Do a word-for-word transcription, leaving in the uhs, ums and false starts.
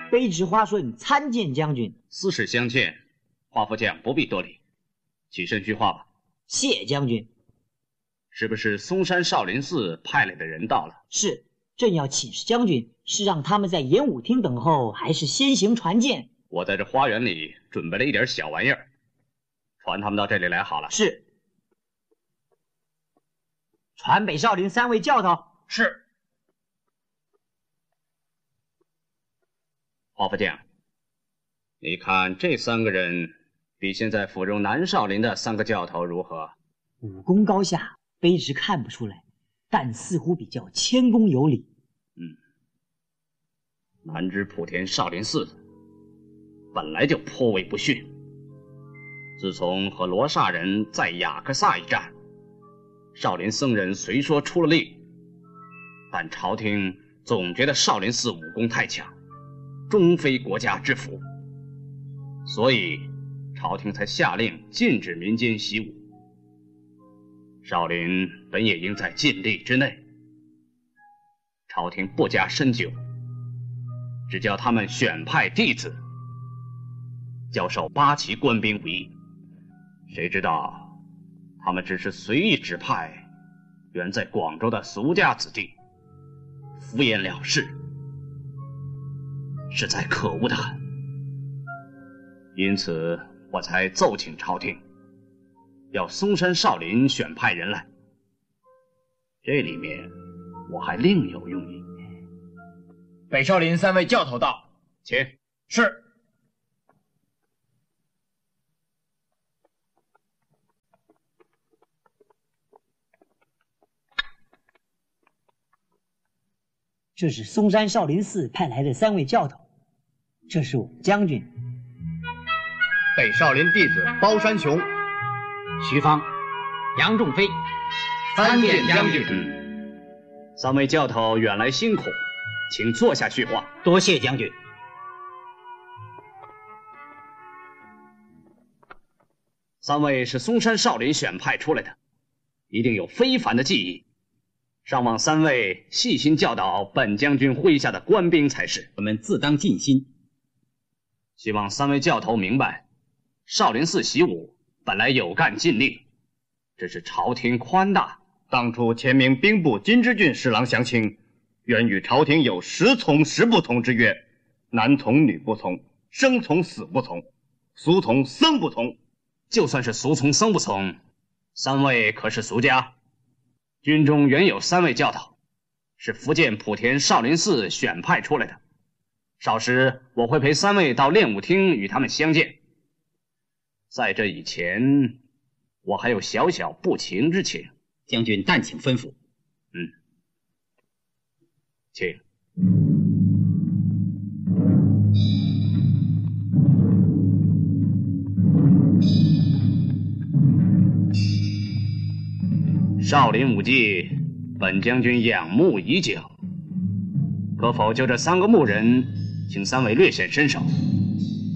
卑职花顺参见将军。 私事相见，华副将不必多礼，起身叙话吧。 谢将军。 是不是嵩山少林寺派来的人到了？ 是，正要请示将军，是让他们在演武厅等候，还是先行传见？ 我在这花园里准备了一点小玩意儿，传他们到这里来好了。 是。传北少林三位教头。 是。 华副将，你看这三个人比现在府中南少林的三个教头如何？ 武功高下，卑职看不出来，但似乎比较谦恭有礼。 嗯，南知莆田少林寺本来就颇为不逊，自从和罗刹人在雅克萨一战，少林僧人虽说出了力，但朝廷总觉得少林寺武功太强，终非国家之福，所以朝廷才下令禁止民间习武。少林本也应在禁令之内，朝廷不加深究，只叫他们选派弟子教授八旗官兵武艺。谁知道他们只是随意指派原在广州的俗家子弟，敷衍了事，实在可恶得很。因此我才奏请朝廷，要嵩山少林选派人来。这里面我还另有用意。 北少林三位教头到， 请。 是。 这是嵩山少林寺派来的三位教头，这是我们将军。 北少林弟子包山雄、 徐芳、杨仲飞， 参见将军。 嗯，三位教头远来辛苦，请坐下叙话。 多谢将军。 三位是嵩山少林选派出来的，一定有非凡的技艺，尚望三位细心教导本将军麾下的官兵才是。 我们自当尽心。 希望三位教头明白，少林寺习武本来有干禁令，这是朝廷宽大。 当初前明兵部金之郡侍郎详情，原与朝廷有十从十不从之约，男从女不从，生从死不从，俗从僧不从。 就算是俗从僧不从，三位可是俗家。军中原有三位教头，是福建莆田少林寺选派出来的。稍时我会陪三位到练武厅与他们相见。在这以前，我还有小小不情之请， 将军但请吩咐。 嗯，请。少林武技，本将军仰慕已久，可否就这三个木人，请三位略显身手？